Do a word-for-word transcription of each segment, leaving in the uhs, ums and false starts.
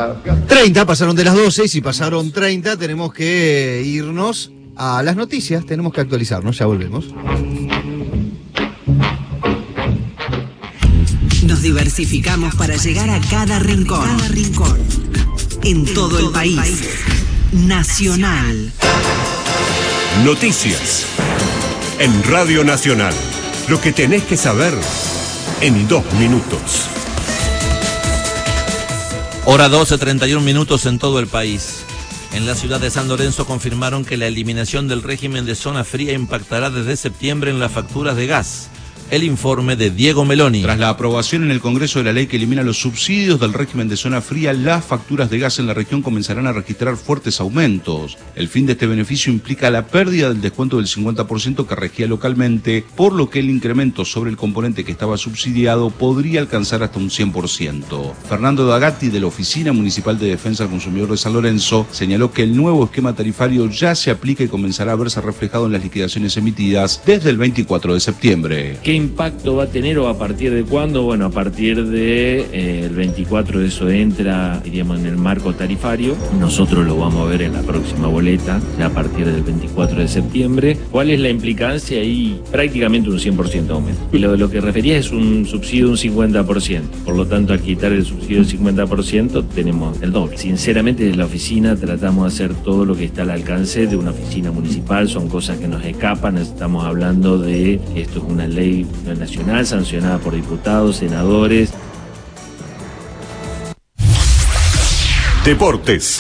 treinta, pasaron de las doce y si pasaron treinta tenemos que irnos a las noticias, tenemos que actualizarnos, ya volvemos. Nos diversificamos para llegar a cada rincón. Cada rincón. En todo el país. Nacional. Noticias. En Radio Nacional. Lo que tenés que saber en dos minutos. Hora doce, treinta y un minutos en todo el país. En la ciudad de San Lorenzo confirmaron que la eliminación del régimen de zona fría impactará desde septiembre en las facturas de gas. El informe de Diego Meloni. Tras la aprobación en el Congreso de la ley que elimina los subsidios del régimen de zona fría, las facturas de gas en la región comenzarán a registrar fuertes aumentos. El fin de este beneficio implica la pérdida del descuento del cincuenta por ciento que regía localmente, por lo que el incremento sobre el componente que estaba subsidiado podría alcanzar hasta un cien por ciento. Fernando D'Agati, de la Oficina Municipal de Defensa del Consumidor de San Lorenzo, señaló que el nuevo esquema tarifario ya se aplica y comenzará a verse reflejado en las liquidaciones emitidas desde el veinticuatro de septiembre. ¿Qué impacto va a tener o a partir de cuándo? Bueno, a partir de eh, el veinticuatro eso entra, diríamos, en el marco tarifario. Nosotros lo vamos a ver en la próxima boleta, ya a partir del veinticuatro de septiembre. ¿Cuál es la implicancia? Ahí prácticamente un cien por ciento aumento. Y lo, lo que refería es un subsidio de un cincuenta por ciento. Por lo tanto, al quitar el subsidio del cincuenta por ciento, tenemos el doble. Sinceramente, desde la oficina tratamos de hacer todo lo que está al alcance de una oficina municipal. Son cosas que nos escapan. Estamos hablando de, esto es una ley nacional sancionada por diputados, senadores. Deportes.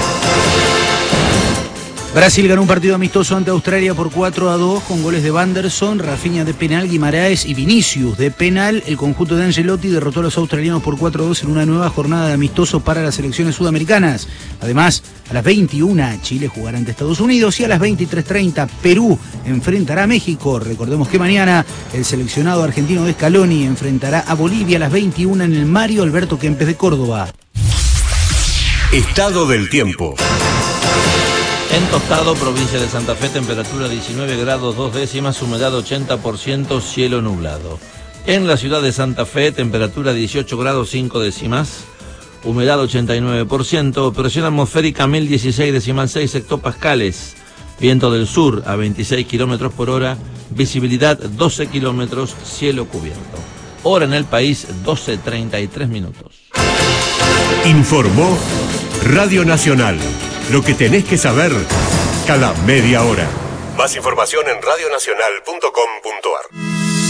Brasil ganó un partido amistoso ante Australia por cuatro a dos con goles de Wanderson, Rafinha de penal, Guimaraes y Vinicius de penal. El conjunto de Ancelotti derrotó a los australianos por cuatro a dos en una nueva jornada de amistoso para las selecciones sudamericanas. Además, a las veintiuna Chile jugará ante Estados Unidos y a las veintitrés treinta Perú enfrentará a México. Recordemos que mañana el seleccionado argentino de Scaloni enfrentará a Bolivia a las veintiuna en el Mario Alberto Kempes de Córdoba. Estado del tiempo. En Tostado, provincia de Santa Fe, temperatura diecinueve grados dos décimas, humedad ochenta por ciento, cielo nublado. En la ciudad de Santa Fe, temperatura dieciocho grados cinco décimas, humedad ochenta y nueve por ciento, presión atmosférica mil dieciséis decimal seis hectopascales, viento del sur a veintiséis kilómetros por hora, visibilidad doce kilómetros, cielo cubierto. Hora en el país, doce treinta y tres minutos. Informó Radio Nacional. Lo que tenés que saber cada media hora. Más información en radionacional punto com punto ar.